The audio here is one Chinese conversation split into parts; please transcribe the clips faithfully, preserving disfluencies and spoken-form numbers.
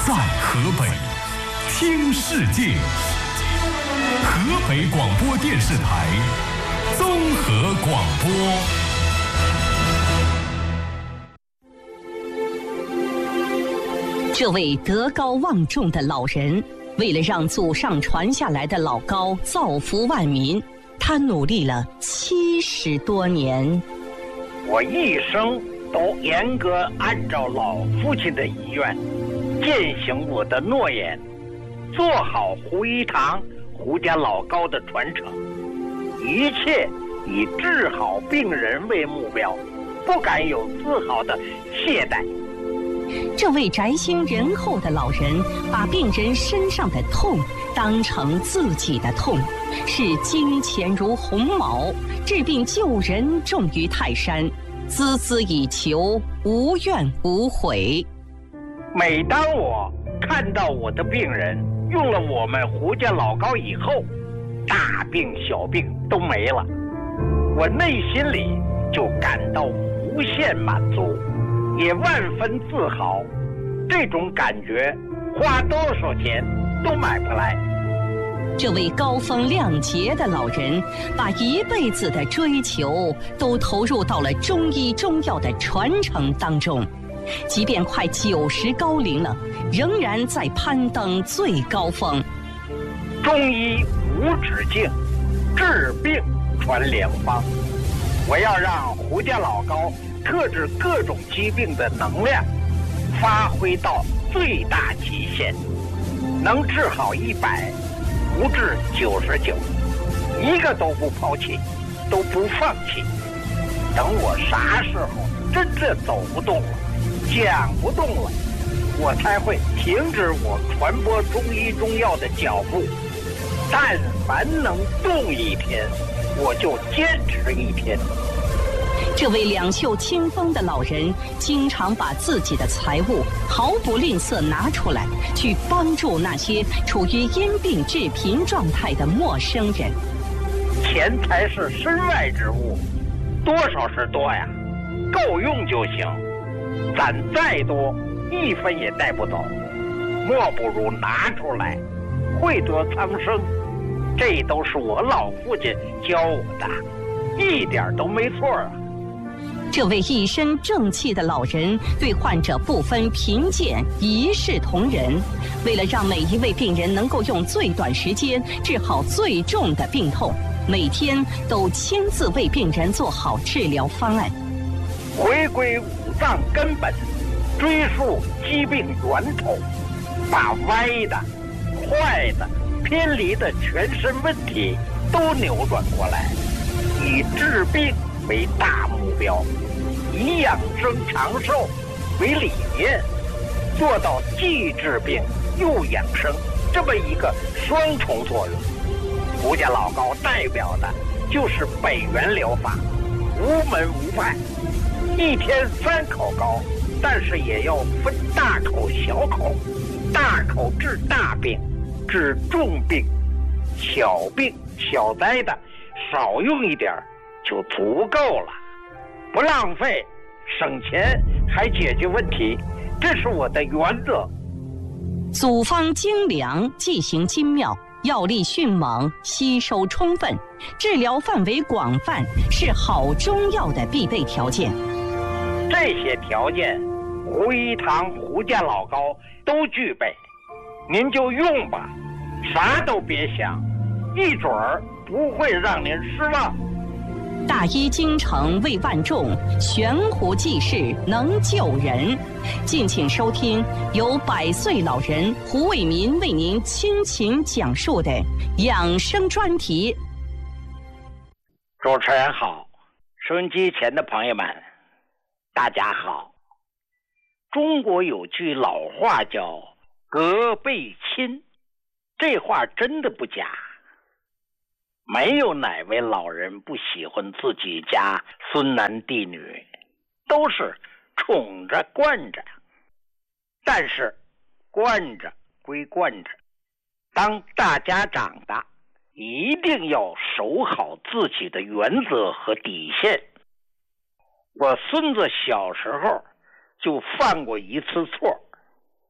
在河北听世界，河北广播电视台综合广播。 这位德高望重的老人，为了让祖上传下来的老高造福万民，他努力了七十多年。 我一生都严格按照老父亲的遗愿，践行我的诺言，做好胡一堂胡家老高的传承，一切以治好病人为目标，不敢有丝毫的懈怠。 这位宅心仁厚的老人，把病人身上的痛当成自己的痛，视金钱如鸿毛，治病救人重于泰山，孜孜以求，无怨无悔。 每当我看到我的病人用了我们胡家老高以后，大病小病都没了，我内心里就感到无限满足，也万分自豪。这种感觉花多少钱都买不来。 这位高风亮节的老人，把一辈子的追求都投入到了中医中药的传承当中，即便快九十高龄了，仍然在攀登最高峰。 中医无止境，治病传良方。我要让胡家老高克制各种疾病的能量发挥到最大极限，能治好一百，不治九十九，一个都不抛弃，都不放弃。等我啥时候真正走不动了，讲不动了，我才会停止我传播中医中药的脚步。但凡能动一天，我就坚持一天。 这位两袖清风的老人，经常把自己的财物毫不吝啬拿出来，去帮助那些处于因病致贫状态的陌生人。 钱财是身外之物，多少是多呀，够用就行。攒再多，一分也带不走，莫不如拿出来，惠得苍生。这都是我老父亲教我的，一点都没错啊。 这位一身正气的老人，对患者不分贫贱，一视同仁。为了让每一位病人能够用最短时间治好最重的病痛，每天都亲自为病人做好治疗方案。 回归五脏根本，追溯疾病源头，把歪的、坏的、偏离的全身问题都扭转过来，以治病为大目标，以养生长寿为理念，做到既治病又养生这么一个双重作用。胡家老高代表的就是北元疗法，无门无派，一天三口高，但是也要分大口小口，大口治大病，治重病，小病小灾的少用一点就足够了，不浪费，省钱还解决问题，这是我的原则。 组方精良，剂型精妙，药力迅猛，吸收充分，治疗范围广泛，是好中药的必备条件。 这些条件，胡一堂胡家老高都具备，您就用吧，啥都别想，一准儿不会让您失望。 大医精诚为万众，悬壶济世能救人。敬请收听由百岁老人胡卫民为您倾情讲述的养生专题。 主持人好，收音机前的朋友们大家好。中国有句老话叫隔辈亲，这话真的不假。没有哪位老人不喜欢自己家孙男弟女，都是宠着惯着。但是惯着归惯着，当大家长大，一定要守好自己的原则和底线。我孙子小时候就犯过一次错，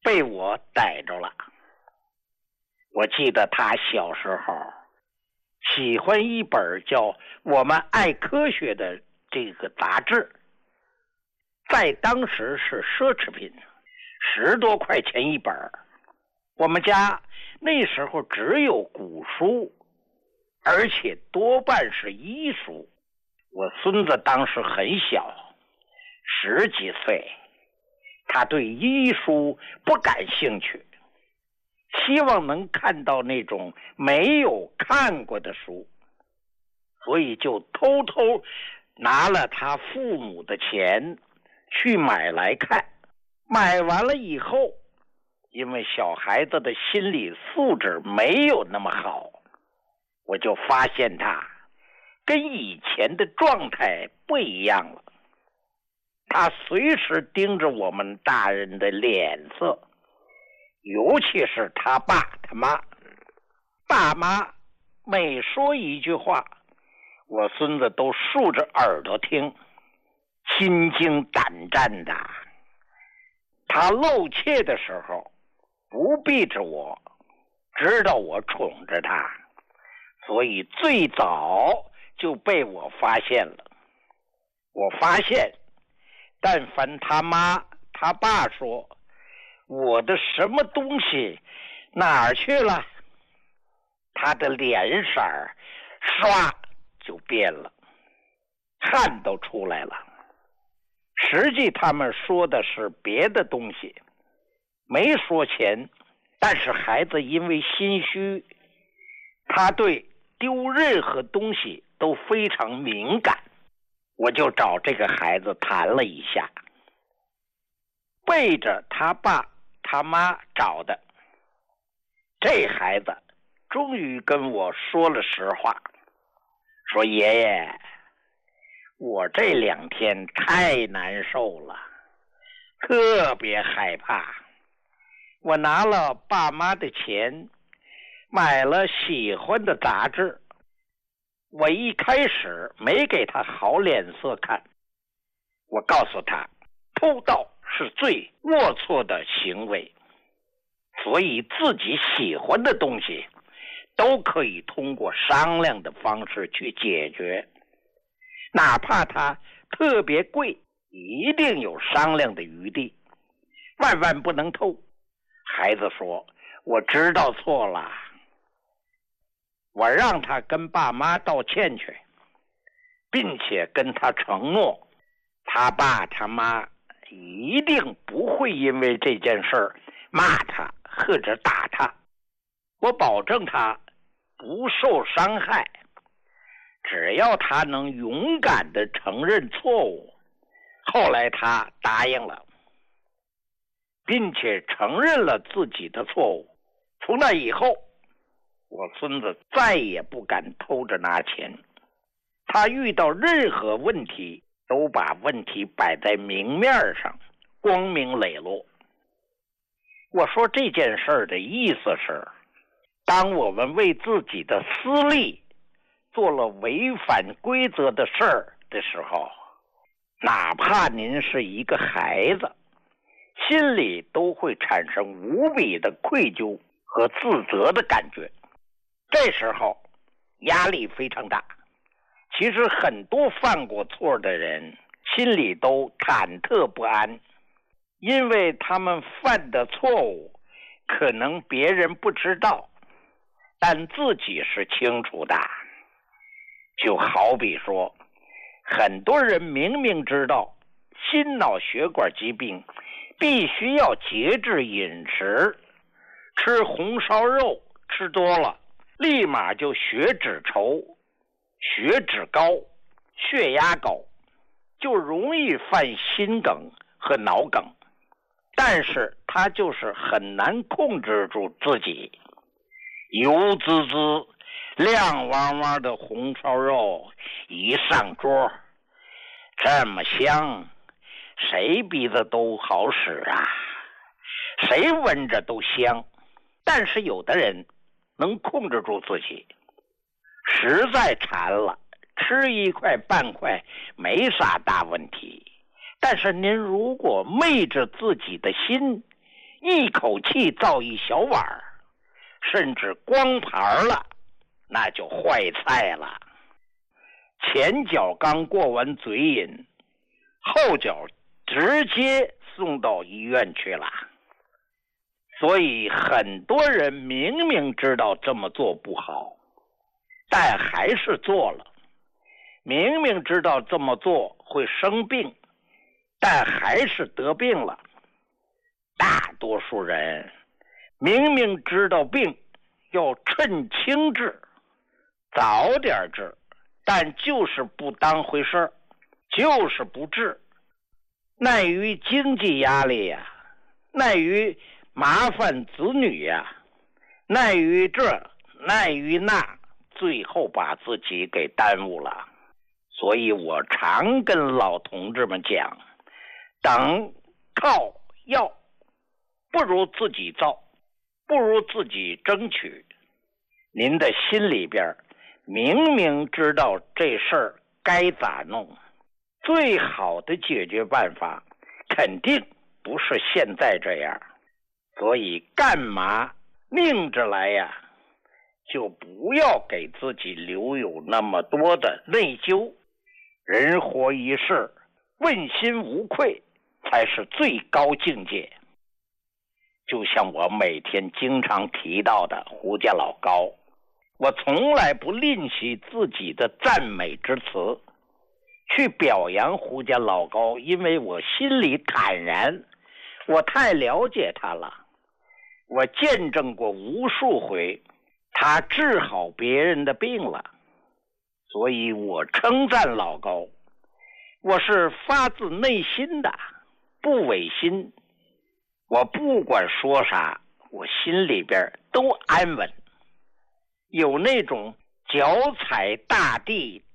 被我逮着了。我记得他小时候喜欢一本叫《我们爱科学》的这个杂志，在当时是奢侈品，十多块钱一本。我们家那时候只有古书，而且多半是医书。我孙子当时很小，十几岁，他对医书不感兴趣，希望能看到那种没有看过的书，所以就偷偷拿了他父母的钱去买来看。买完了以后，因为小孩子的心理素质没有那么好，我就发现他跟以前的状态不一样了。他随时盯着我们大人的脸色，尤其是他爸他妈。爸妈每说一句话，我孙子都竖着耳朵听，心惊胆战的。他露怯的时候不避着我，知道我宠着他，所以最早就被我发现了。我发现但凡他妈他爸说我的什么东西哪儿去了，他的脸色唰就变了，汗都出来了。实际他们说的是别的东西，没说钱，但是孩子因为心虚，他对丢任何东西都非常敏感。我就找这个孩子谈了一下，背着他爸他妈找的。这孩子终于跟我说了实话，说爷爷，我这两天太难受了，特别害怕。我拿了爸妈的钱，买了喜欢的杂志。我一开始没给他好脸色看，我告诉他，偷盗是最龌龊的行为，所以自己喜欢的东西都可以通过商量的方式去解决，哪怕它特别贵，一定有商量的余地，万万不能偷。孩子说，我知道错了。我让他跟爸妈道歉去，并且跟他承诺，他爸他妈一定不会因为这件事骂他或者打他。我保证他不受伤害，只要他能勇敢地承认错误。后来他答应了，并且承认了自己的错误。从那以后，我孙子再也不敢偷着拿钱，他遇到任何问题都把问题摆在明面上，光明磊落。我说这件事的意思是，当我们为自己的私利做了违反规则的事儿的时候，哪怕您是一个孩子，心里都会产生无比的愧疚和自责的感觉。这时候压力非常大。其实很多犯过错的人心里都忐忑不安，因为他们犯的错误可能别人不知道，但自己是清楚的。就好比说，很多人明明知道心脑血管疾病必须要节制饮食，吃红烧肉吃多了立马就血脂稠、血脂高、血压高，就容易犯心梗和脑梗。但是他就是很难控制住自己，油滋滋、亮汪汪的红烧肉一上桌，这么香，谁鼻子都好使啊，谁闻着都香。但是有的人能控制住自己，实在馋了，吃一块半块没啥大问题。但是您如果昧着自己的心， 一口气造一小碗，甚至光盘了，那就坏菜了。前脚刚过完嘴瘾，后脚直接送到医院去了。所以很多人明明知道这么做不好，但还是做了。明明知道这么做会生病，但还是得病了。大多数人明明知道病要趁轻治，早点治，但就是不当回事儿，就是不治。耐于经济压力呀、啊，耐于麻烦子女呀、啊，耐于这耐于那，最后把自己给耽误了。所以我常跟老同志们讲，等靠要不如自己造，不如自己争取。您的心里边明明知道这事儿该咋弄，最好的解决办法肯定不是现在这样。所以干嘛拧着来呀？就不要给自己留有那么多的内疚。人活一世，问心无愧才是最高境界。就像我每天经常提到的胡家老高，我从来不吝惜自己的赞美之词，去表扬胡家老高，因为我心里坦然，我太了解他了。我见证过无数回他治好别人的病了，所以我称赞老高，我是发自内心的，不违心。我不管说啥，我心里边都安稳，有那种脚踩大地